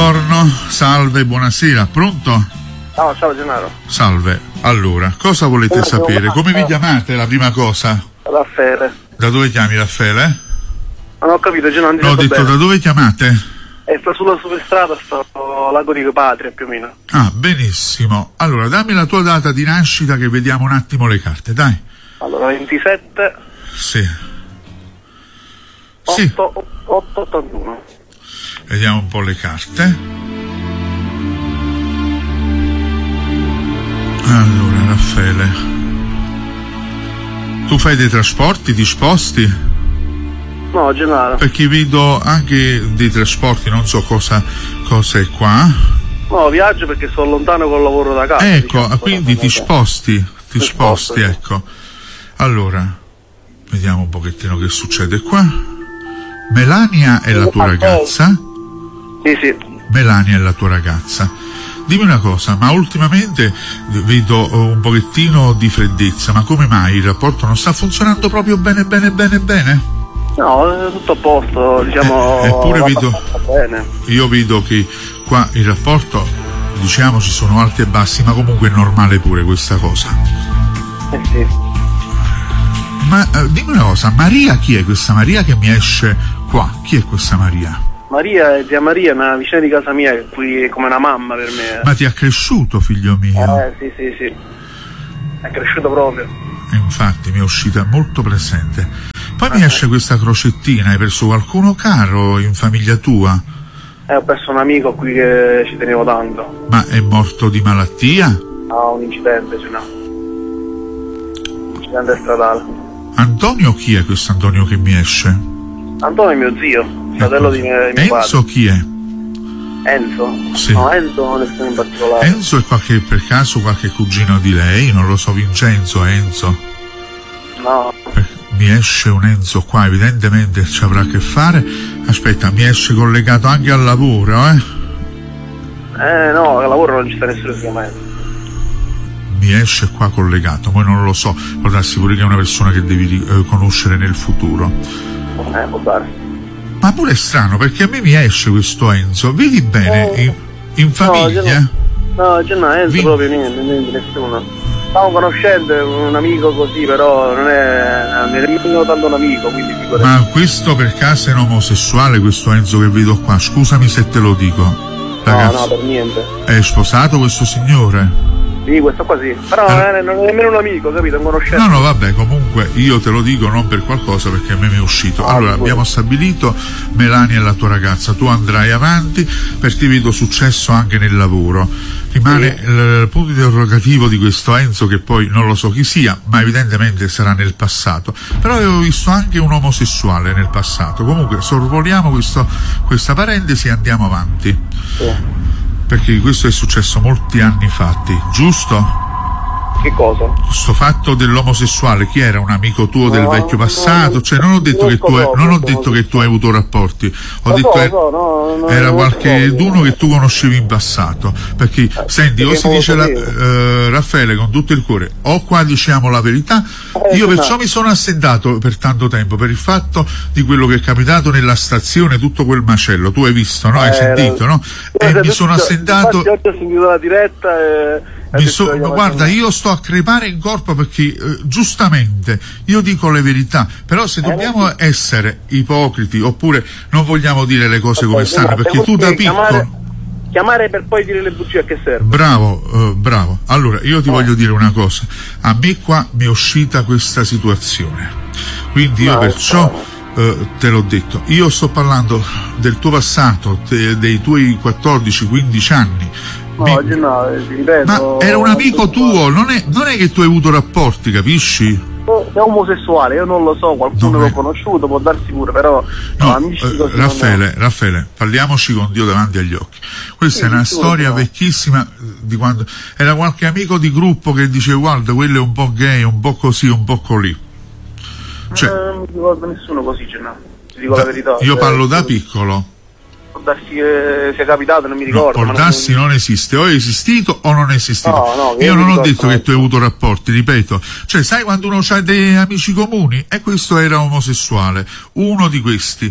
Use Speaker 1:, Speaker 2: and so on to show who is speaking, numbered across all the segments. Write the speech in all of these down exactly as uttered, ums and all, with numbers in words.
Speaker 1: buongiorno, salve, buonasera, pronto?
Speaker 2: Ciao, ciao Gennaro.
Speaker 1: Salve, allora, cosa volete
Speaker 2: Come
Speaker 1: sapere? Come vi chiamate, la prima cosa?
Speaker 2: Raffaele.
Speaker 1: Da dove chiami, Raffaele?
Speaker 2: Non ho capito, Gennaro, non
Speaker 1: No, ho detto
Speaker 2: bene.
Speaker 1: da dove chiamate?
Speaker 2: E sto sulla superstrada, sto al Lago di Patria più o meno.
Speaker 1: Ah, benissimo. Allora, dammi la tua data di nascita che vediamo un attimo le carte, dai.
Speaker 2: Allora, ventisette
Speaker 1: Sì. Sì,
Speaker 2: otto ottantuno.
Speaker 1: vediamo un po' le carte. Allora, Raffaele, tu fai dei trasporti, ti sposti?
Speaker 2: No, Gennaro.
Speaker 1: Perché vedo anche dei trasporti, non so cosa, cosa è qua.
Speaker 2: No, viaggio perché sono lontano col lavoro da casa.
Speaker 1: Ecco,
Speaker 2: diciamo,
Speaker 1: quindi ti sposti, ti
Speaker 2: Mi
Speaker 1: sposti,
Speaker 2: sposto, sì.
Speaker 1: ecco. Allora, vediamo un pochettino che succede qua. Melania è la tua ragazza?
Speaker 2: Sì, sì.
Speaker 1: Melania è la tua ragazza. Dimmi una cosa, ma ultimamente vedo un pochettino di freddezza, ma come mai il rapporto non sta funzionando proprio bene, bene, bene, bene?
Speaker 2: No, è tutto a posto, diciamo.
Speaker 1: Eh, eppure
Speaker 2: va
Speaker 1: vedo-
Speaker 2: abbastanza bene.
Speaker 1: Io vedo che qua il rapporto, diciamo, ci sono alti e bassi, ma comunque è normale pure questa cosa.
Speaker 2: Eh sì.
Speaker 1: Ma eh, dimmi una cosa, Maria chi è questa Maria che mi esce qua? Chi è questa Maria?
Speaker 2: Maria è zia Maria, una vicina di casa mia, che qui è come una mamma per me.
Speaker 1: Ma ti ha cresciuto, figlio mio?
Speaker 2: Eh, sì, sì, sì. È cresciuto proprio.
Speaker 1: Infatti mi è uscita molto presente. Poi mi esce questa crocettina, hai perso qualcuno caro in famiglia tua?
Speaker 2: Eh, ho perso un amico qui che ci tenevo tanto.
Speaker 1: Ma è morto di malattia?
Speaker 2: Ha un incidente, cioè no. Incidente stradale.
Speaker 1: Antonio chi è questo Antonio che mi esce?
Speaker 2: Antonio è mio zio, fratello di mio, di mio
Speaker 1: Enzo chi è?
Speaker 2: padre. Enzo?
Speaker 1: Sì.
Speaker 2: No, Enzo nessuno in particolare.
Speaker 1: Enzo è qualche, per caso qualche cugino di lei? Non lo so, Vincenzo, Enzo?
Speaker 2: No.
Speaker 1: Per- Mi esce un Enzo qua, evidentemente ci avrà a che fare. Aspetta, mi esce collegato anche al lavoro, eh?
Speaker 2: Eh no, al lavoro non ci sta nessuno che si chiama Enzo.
Speaker 1: Mi esce qua collegato, poi non lo so, può darsi pure che è una persona che devi eh, conoscere nel futuro.
Speaker 2: Eh, può darsi.
Speaker 1: Ma pure è strano, perché a me mi esce questo Enzo, vedi bene,
Speaker 2: Eh.
Speaker 1: in, in famiglia?
Speaker 2: No, no, no, Enzo
Speaker 1: Vi-
Speaker 2: proprio niente, niente, nessuno. Stavo conoscendo un amico così, però non è, non è nemmeno tanto un amico, quindi figurati.
Speaker 1: Ma questo per caso è un omosessuale, questo Enzo che vedo qua? Scusami se te lo dico.
Speaker 2: No,
Speaker 1: Ragazzi,
Speaker 2: no, per niente.
Speaker 1: è sposato questo signore?
Speaker 2: Sì, questo qua sì. Però
Speaker 1: Eh.
Speaker 2: eh, non è nemmeno un amico, capito? Un conoscente.
Speaker 1: No, no, vabbè, comunque io te lo dico non per qualcosa, perché a me mi è uscito.
Speaker 2: Ah,
Speaker 1: Allora,
Speaker 2: scusa.
Speaker 1: abbiamo stabilito, Melania è la tua ragazza, tu andrai avanti, perché vedo successo anche nel lavoro. Rimane
Speaker 2: Sì.
Speaker 1: il, il punto interrogativo di questo Enzo, che poi non lo so chi sia, ma evidentemente sarà nel passato. Però avevo visto anche un omosessuale nel passato. Comunque, sorvoliamo questo, questa parentesi e andiamo avanti.
Speaker 2: Sì.
Speaker 1: Perché questo è successo molti anni fatti, giusto?
Speaker 2: Che cosa?
Speaker 1: Sto fatto dell'omosessuale, chi era? Un amico tuo del
Speaker 2: No,
Speaker 1: vecchio
Speaker 2: no,
Speaker 1: passato? Cioè non ho detto che tu hai, non ho detto che tu hai avuto rapporti, ho
Speaker 2: Lo
Speaker 1: detto
Speaker 2: so,
Speaker 1: che
Speaker 2: lo so, no, no,
Speaker 1: era
Speaker 2: non
Speaker 1: qualche
Speaker 2: so.
Speaker 1: d'uno che tu conoscevi in passato. Perché senti, o
Speaker 2: perché
Speaker 1: si
Speaker 2: non lo
Speaker 1: dice la,
Speaker 2: sapevo.
Speaker 1: eh, Raffaele, con tutto il cuore, o qua diciamo la verità.
Speaker 2: Eh,
Speaker 1: Io
Speaker 2: sì,
Speaker 1: perciò
Speaker 2: ma-
Speaker 1: mi sono assentato per tanto tempo per il fatto di quello che è capitato nella stazione, tutto quel macello. Tu hai visto, no? Hai
Speaker 2: Eh,
Speaker 1: sentito, no?
Speaker 2: Eh,
Speaker 1: E mi
Speaker 2: se-
Speaker 1: sono
Speaker 2: se-
Speaker 1: assentato.
Speaker 2: Infatti oggi ho sentito la diretta e... e
Speaker 1: Mi
Speaker 2: ho
Speaker 1: so-
Speaker 2: detto,
Speaker 1: guarda,
Speaker 2: ma-
Speaker 1: io sto a crepare in corpo perché eh, giustamente io dico le verità, però se dobbiamo
Speaker 2: sì.
Speaker 1: essere ipocriti oppure non vogliamo dire le cose come
Speaker 2: Eh,
Speaker 1: stanno,
Speaker 2: ma
Speaker 1: perché tu da
Speaker 2: perché
Speaker 1: piccolo...
Speaker 2: chiamare, chiamare per poi dire le bugie a che serve?
Speaker 1: Bravo, eh, bravo. Allora, io ti voglio dire una cosa. A me qua mi è uscita questa situazione. Quindi io
Speaker 2: No,
Speaker 1: perciò eh, te l'ho detto. Io sto parlando del tuo passato, te- dei tuoi quattordici quindici anni.
Speaker 2: No,
Speaker 1: Mi-
Speaker 2: oggi no, eh, ti ripeto.
Speaker 1: Ma era un amico tuo, non è, non è che tu hai avuto rapporti, capisci?
Speaker 2: È omosessuale, io non lo so, qualcuno
Speaker 1: Non
Speaker 2: l'ho
Speaker 1: è-
Speaker 2: conosciuto, può darsi pure, però
Speaker 1: No,
Speaker 2: no, amici
Speaker 1: eh,
Speaker 2: così non
Speaker 1: Raffaele, Raffaele, parliamoci con Dio davanti agli occhi. Questa
Speaker 2: Sì,
Speaker 1: è una
Speaker 2: sì,
Speaker 1: storia
Speaker 2: no.
Speaker 1: vecchissima eh, di quando era qualche amico di gruppo che dice guarda, quello è un po' gay, un po' così, un po' colì. Cioè,
Speaker 2: Eh, non mi ricordo nessuno così, cioè, no. Ti dico
Speaker 1: da-
Speaker 2: la verità.
Speaker 1: io
Speaker 2: cioè,
Speaker 1: parlo da piccolo.
Speaker 2: Può darsi che sia capitato, non mi
Speaker 1: No,
Speaker 2: ricordo. ma
Speaker 1: portarsi
Speaker 2: non-
Speaker 1: non esiste, o è esistito o non è esistito.
Speaker 2: No, no, che
Speaker 1: io
Speaker 2: io
Speaker 1: non
Speaker 2: mi
Speaker 1: ho
Speaker 2: ricordo,
Speaker 1: detto che tu hai
Speaker 2: ecco.
Speaker 1: avuto rapporti, ripeto. Cioè, sai quando uno ha dei amici comuni? E questo era omosessuale, uno di questi.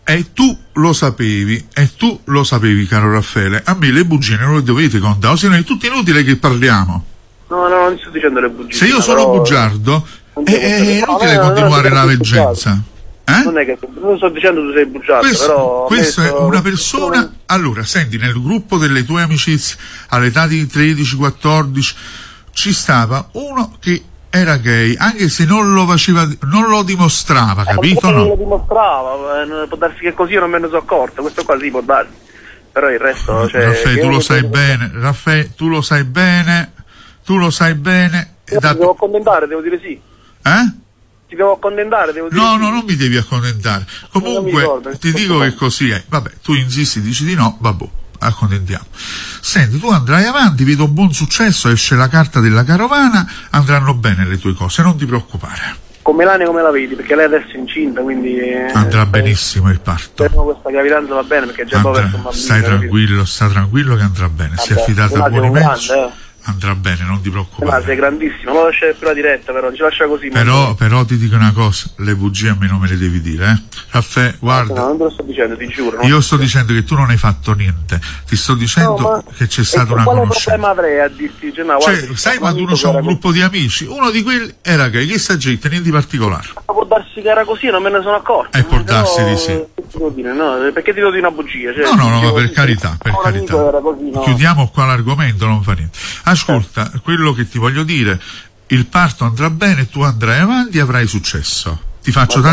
Speaker 1: E tu lo sapevi, e tu lo sapevi, caro Raffaele. A me le bugie non le dovete contare, se no è tutto inutile che parliamo.
Speaker 2: No, no, non sto dicendo le bugie.
Speaker 1: Se io sono
Speaker 2: però...
Speaker 1: bugiardo, è, è inutile
Speaker 2: no, no,
Speaker 1: continuare
Speaker 2: no,
Speaker 1: la
Speaker 2: no,
Speaker 1: veggenza. Eh?
Speaker 2: Non è che non sto dicendo tu sei bugiardo,
Speaker 1: questo,
Speaker 2: però
Speaker 1: questo
Speaker 2: messo...
Speaker 1: è una persona. Allora, senti, nel gruppo delle tue amicizie all'età di tredici quattordici ci stava uno che era gay, anche se non lo faceva, non lo dimostrava, capito?
Speaker 2: Eh, non
Speaker 1: no?
Speaker 2: lo dimostrava, eh, può darsi che così io non me ne sono accorto, questo qua sì può darsi, però il resto, cioè,
Speaker 1: Raffaele, tu lo sai
Speaker 2: devo...
Speaker 1: bene, Raffaele, tu lo sai bene, tu lo sai bene.
Speaker 2: Io
Speaker 1: da...
Speaker 2: ti devo accontentare, devo dire sì.
Speaker 1: Eh?
Speaker 2: Ti devo accontentare, devo dire
Speaker 1: No,
Speaker 2: sì.
Speaker 1: no, non mi devi accontentare. Comunque,
Speaker 2: ricordo,
Speaker 1: ti dico che così è. Vabbè, tu insisti, dici di no, vabbè, accontentiamo. Senti, tu andrai avanti, vedo un buon successo, esce la carta della carovana, andranno bene le tue cose, non ti preoccupare.
Speaker 2: Con Melania come la vedi? Perché lei adesso è incinta, quindi... Eh,
Speaker 1: Andrà benissimo il parto.
Speaker 2: Questa gravidanza va bene, perché già dopo è un bambino.
Speaker 1: Stai tranquillo, sta tranquillo che andrà bene. Si è affidata a buoni mezzi. Andrà bene, non ti preoccupare.
Speaker 2: Ma sei grandissimo, non lo lasciare più la diretta, però ci lascia così.
Speaker 1: Però, però ti dico una cosa, le bugie a me non me le devi dire, eh? Raffaele, guarda.
Speaker 2: No, non te lo sto dicendo, ti giuro.
Speaker 1: Io sto dicendo che tu non hai fatto niente, ti sto dicendo no, che c'è stata una conoscenza.
Speaker 2: Quale problema avrei a dirti? Cioè, no,
Speaker 1: cioè,
Speaker 2: guarda,
Speaker 1: sai quando uno c'ha un gruppo di amici, uno di quelli era gay, che sa gente, niente di particolare.
Speaker 2: Ma può darsi che era così, non me ne sono accorto.
Speaker 1: E può darsi
Speaker 2: no,
Speaker 1: di sì.
Speaker 2: Dire, no, perché ti do di una bugia? Cioè,
Speaker 1: no, no, no, ma per
Speaker 2: così,
Speaker 1: carità, per carità.
Speaker 2: Così, no.
Speaker 1: Chiudiamo qua l'argomento, non fa niente. Ascolta, eh. quello che ti voglio dire, il parto andrà bene, tu andrai avanti e avrai successo. Ti faccio